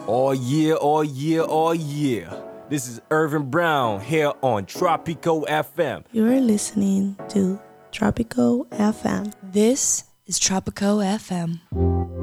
Oh yeah, oh yeah, oh yeah. This is Irvin Brown here on Tropico FM. You're listening to Tropico FM. This is Tropico FM.